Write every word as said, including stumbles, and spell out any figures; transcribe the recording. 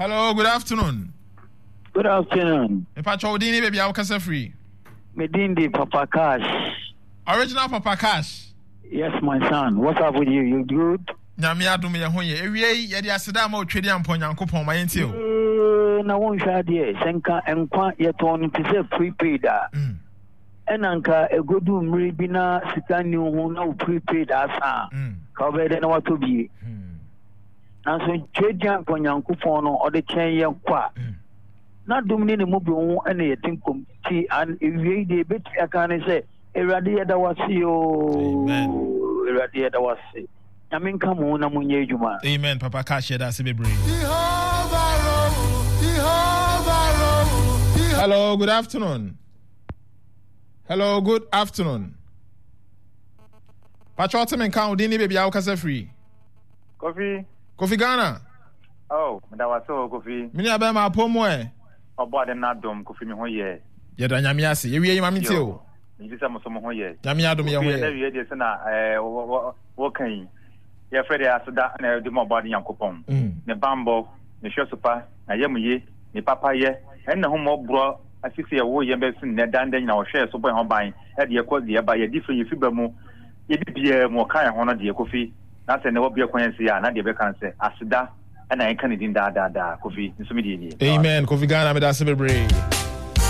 Hello, good afternoon. Good afternoon. If I told you, baby, I'll cast free. Medindi Papa Cash. Original Papa Cash. Yes, my son. What's up with you? You good? Nyamia do me a honey. Every year, yet the Asadamo trading and point uncle for my intil. Na won sha de senka enkwa yeton ti se prepaid a enanka egodu mri bi na sika ni ho na prepaid asa ka obede na wato bi na so twedian konyankofon no ode chen ye kwa na dumni ne mubi ho ene yetinkom ti an ewie de beti aka ne se erade yeda wase o amen erade yeda wase nyamin ka mo na munye adwuma amen Papa Cash da se bebre. Hello, good afternoon. Hello, good afternoon. Patrolman count dini baby I will free. Coffee. Kofi Ghana. Oh, that was so coffee. Mini abema pomo e. Obo de na dom coffee me ho ye. Ye da nyame ase. Ye wie mami ti o. Ni bisa mo so mo ho ye. Nyame adom ye ho ye. Na wie de se na eh wo kan. Ye frede asda na de mo body yankopon. Ne bambo, ne hwesopa, na ye mu ye, ne papa ye. En na ho mo bro asisi ye wo ye be sin ne dan dan na wo hwe so boy ho ban. E de ye ko de ye ba ye different ye fiba mu. Ye bibie mo kan ho no de ye kofi. Na se ne wo bia kwan si ya na de be kan se asda na en kan din da da da kofi nsumi di ni. Amen. Kofi Ghana me da se bebre.